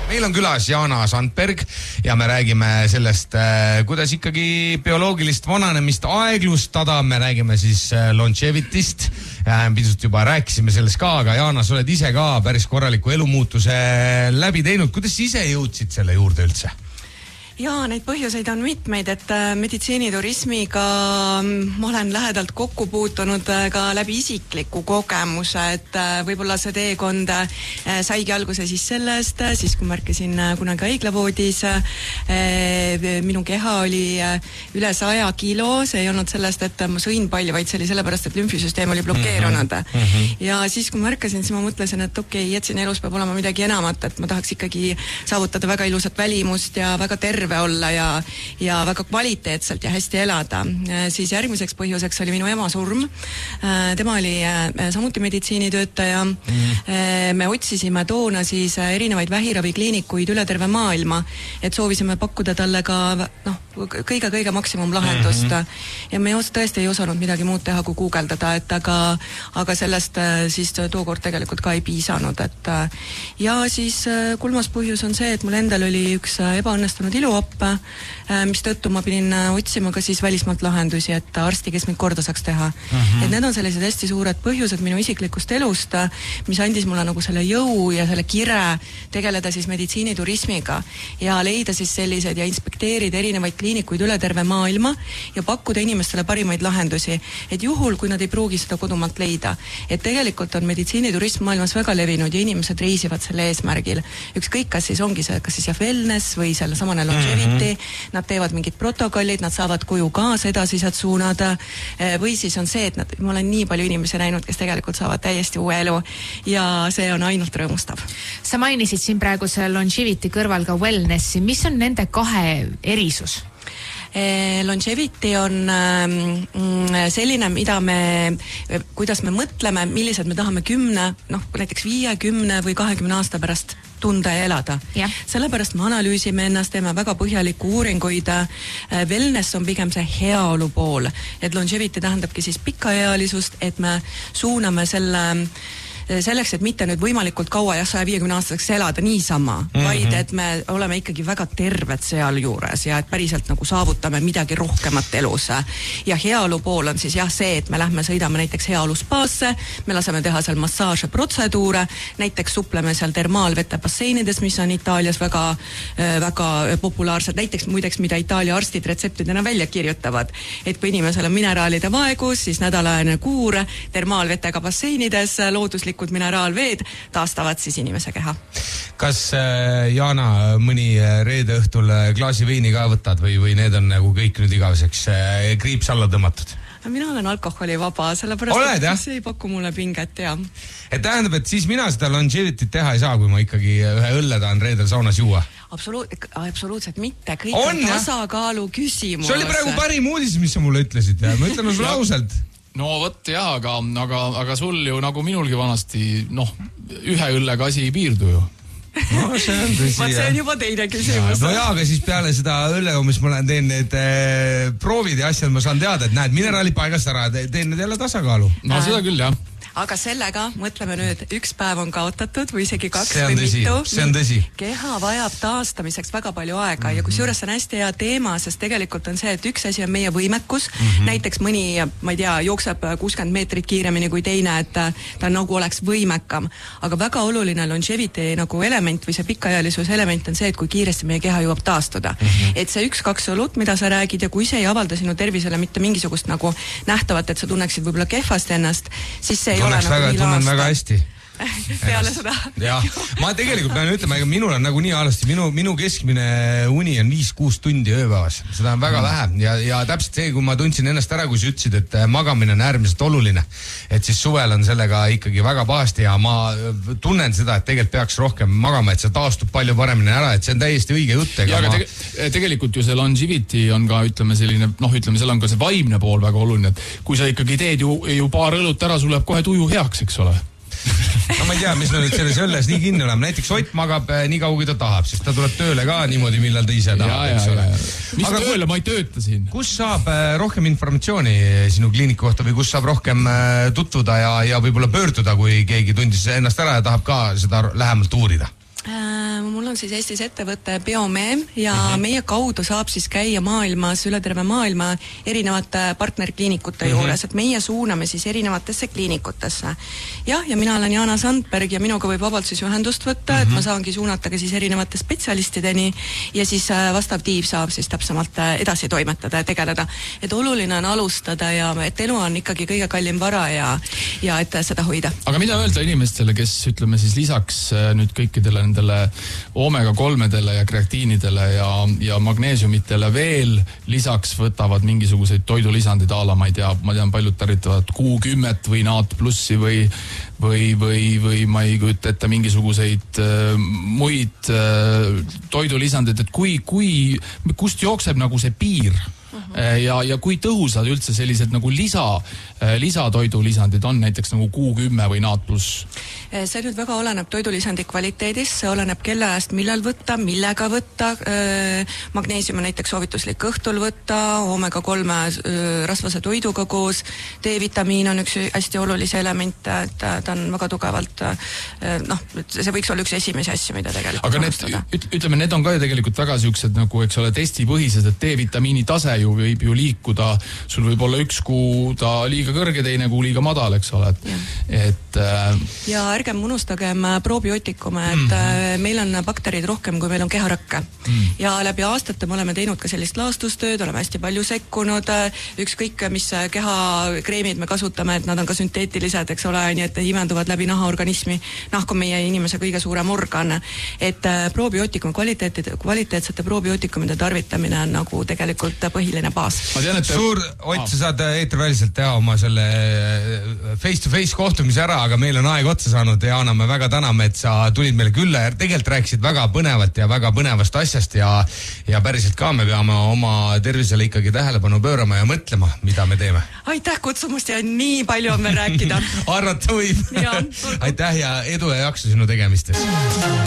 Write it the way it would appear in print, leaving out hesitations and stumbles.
Meil on külas Jaana Sandberg ja me räägime sellest, kuidas ikkagi bioloogilist vananemist aeglustada. Me räägime siis longevity'st. Pisut juba rääkisime sellest ka, aga Jaana, sa oled ise ka päris korraliku elumuutuse läbi teinud. Kuidas ise jõudsid selle juurde üldse? Jaa, neid põhjuseid on mitmeid, et meditsiiniturismiga ma olen lähedalt kokku puutunud ka läbi isikliku kogemuse, et võib-olla see teekond saigi alguse siis sellest, siis kui märkasin kunagi haiglavoodis, minu keha oli üle 100 kilo, see ei olnud sellest, et ma sõin palju, vaid see oli sellepärast, et lümfisüsteem oli blokeerunud. Ja siis kui märkasin, siis ma mõtlesin, et okei, et siin elus peab olema midagi enamat, et ma tahaks ikkagi saavutada väga ilusat välimust ja väga terve olla ja väga kvaliteetselt ja hästi elada. Siis järgmiseks põhjuseks oli minu ema surm. Tema oli samuti meditsiinitöötaja. Me otsisime toona siis erinevaid vähiravikliinikuid üle terve maailma, et soovisime pakkuda talle ka kõige maksimumlahendust. Ja me tõesti ei osanud midagi muud teha kui guugeldada, et aga sellest siis tookord tegelikult ka ei piisanud. Ja siis kolmas põhjus on see, et mul endal oli üks ebaõnnestunud iluopp, mis tõttu ma pidin otsima ka siis välismaalt lahendusi, et arsti, kes mind korda saaks teha. Et need on sellised hästi suured põhjused minu isiklikust elust, mis andis mulle nagu selle jõu ja selle kire tegeleda siis meditsiiniturismiga ja leida siis sellised ja inspekteerida erinevaid kliinikuid üle terve maailma ja pakkuda inimestele parimaid lahendusi. Et juhul, kui nad ei pruugi seda kodumaalt leida, et tegelikult on meditsiiniturism maailmas väga levinud ja inimesed reisivad selle eesmärgil. Ükskõik, kas siis ongi see, kas siis wellness või selle samane longevity, nad teevad mingid protokollid, nad saavad koju kaasa edasised suunad või siis on see, et ma olen nii palju inimesi näinud, kes tegelikult saavad täiesti uue elu ja see on ainult rõõmustav. Sa mainisid siin praegu selle longevity kõrval ka wellnessi. Mis on nende kahe erisus? Longevity on selline, kuidas me mõtleme, millised me tahame 10, näiteks 5, 10 või 20 aasta pärast tunda ja elada. Sellepärast me analüüsime ennast, teeme väga põhjaliku uuringuid. Wellness on pigem see heaolu pool, et longevity tähendabki siis pikaealisust, et me suuname selleks, et mitte nüüd võimalikult kaua 150 aastaseks elada niisama, vaid et me oleme ikkagi väga terved seal juures ja et päriselt nagu saavutame midagi rohkemat elus. Ja heaolu pool on siis see, et me lähme sõidame näiteks heaoluspaasse, me laseme teha seal massaaže protseduure, näiteks supleme seal termaalvete basseinides, mis on Itaalias väga populaarsed, näiteks muideks, mida Itaalia arstid retseptidena välja kirjutavad, et kui inimesel on mineraalide vaegus, siis nädalaajane kuur termaalvetega basseinides, looduslik mineraalveed taastavad siis inimese keha. Kas Jaana mõni reede õhtul klaasi veini ka võtad või need on nagu kõik nüüd igaveseks kriips alla tõmmatud? Mina olen alkoholivaba, sellepärast et see ei paku mulle pinget, ja. Et tähendab, et siis mina seda longevity't teha ei saa, kui ma ikkagi ühe õlle tahan reedel saunas juua? Absoluutselt mitte, kõik on tasakaalu küsimus. See oli praegu parim uudis, mis sa mulle ütlesid ja ma ütlen sulle ausalt. No võtt jah, aga sul ju nagu minulgi vanasti, ühe õllega asi ei piirdu ju. No see on tõsi. See on juba teine küsimus. No jaa, aga siis peale seda õllega, mis ma teen need proovid ja asjad, ma saan teada, et näed, mineraalid paigast ära, teen need jälle tasakaalu. No seda küll, jah. Aga sellega, mõtleme nüüd, üks päev on kaotatud või isegi 2 või mitu. See on tõsi. Keha vajab taastamiseks väga palju aega ja kusjuures on hästi hea teema, sest tegelikult on see, et üks asi on meie võimekus. Näiteks mõni, ma ei tea, jookseb 60 meetrit kiiremini kui teine, et ta nagu oleks võimekam. Aga väga oluline longevity nagu element või see pikaealisuse element on see, et kui kiiresti meie keha jõuab taastuda. Et see 1-2 õlut, mida sa räägid ja kui see ei avalda sinu tervisele mitte mingisugust nagu nähtavat, et sa tunneksid võib-olla kehvast ennast, siis see ei ole nagu tunnen väga hästi. Peale seda. Ja, ma tegelikult pean ütlema, ega minul on nagu nii alasti, minu keskmine uni on 5-6 tundi ööpäevas. Seda on väga vähe ja täpselt see, kui ma tundsin ennast ära, kui sa ütlesid, et magamine on äärmiselt oluline, et siis suvel on sellega ikkagi väga pahasti ja ma tunnen seda, et tegelikult peaks rohkem magama, et see taastub palju paremini ära, et see on täiesti õige jutt. Ja, aga tegelikult ju see longevity on ka, ütleme selline, seal on ka see vaimne pool väga oluline, et kui sa ikkagi teed ju paar õlut ära, sul läheb kohe tuju heaks, eks ole. No ma ei tea, mis me nüüd selles õlles nii kinni oleme. Näiteks Ott magab nii kaua, kui ta tahab, sest ta tuleb tööle ka niimoodi, millal ta ise tahab. Mis tööle, ma ei tööta siin. Kus saab rohkem informatsiooni sinu kliiniku kohta või kus saab rohkem tutvuda ja võib-olla pöörduda, kui keegi tundis ennast ära ja tahab ka seda lähemalt uurida? Mul on siis Eestis ettevõte Biome ja meie kaudu saab siis käia maailmas, üle terve maailma erinevate partnerkliinikute juures, et meie suuname siis erinevatesse kliinikutesse. Ja mina olen Jaana Sandberg ja minuga võib vabalt siis ühendust võtta, et ma saangi suunata ka siis erinevate spetsialistideni ja siis vastav tiim saab siis täpsemalt edasi toimetada ja tegeleda. Et oluline on alustada ja et elu on ikkagi kõige kallim vara ja et seda hoida. Aga mida öelda inimestele, kes ütleme siis lisaks nüüd kõikidele nendele omega-3-dele ja kreatiinidele ja magneesiumitele veel lisaks võtavad mingisuguseid toidulisandid a la, ma tean, paljud tarvitavad Q10 või NAT plussi või ma ei kujuta ette mingisuguseid muid toidulisandid, et kust jookseb nagu see piir ja kui tõhusad üldse sellised nagu lisatoidulisandid on, näiteks nagu Q10 või NAT pluss? See nüüd väga oleneb toidulisandi kvaliteedist, see oleneb kelle ajast, millal võtta, millega võtta, magneesium on näiteks soovituslik õhtul võtta, omega-3 rasvase toiduga koos, D-vitamiin on üks hästi olulisi elemente, et ta on väga tugevalt, see võiks olla üks esimesi asju, mida tegelikult alustada. Aga ütleme, need on ka ju tegelikult väga siuksed nagu, eks ole, testipõhised, et D-vitamiini tase ju võib ju liikuda, sul võib olla üks kuu ta liiga kõrge, teine kuu liiga madal, eks ole, ja ärgem unustagem probiootikume, et meil on bakterid rohkem, kui meil on keharakke. Ja läbi aastate me oleme teinud ka sellist laastustööd, oleme hästi palju sekkunud, ükskõik mis kehakreemid me kasutame, et nad on ka sünteetilised, eks ole, nii et imenduvad läbi nahaorganismi. Nahk on meie inimese kõige suurem organ, et probiootikum, kvaliteetsete probiootikumide tarvitamine on nagu tegelikult põhiline baas. Suur, Ott, sa saad eetriväliselt teha oma selle face-to-face kohtumise ära, aga meil on aeg otsa saanud ja Jaana, me väga täname, et sa tulid meile külla ja tegelikult rääkisid väga põnevalt ja väga põnevast asjast ja päriselt ka me peame oma tervisele ikkagi tähelepanu pöörama ja mõtlema, mida me teeme. Aitäh kutsumast ja nii palju on meil rääkida. Arvata võib. Aitäh ja edu ja jaksu sinu tegemistes.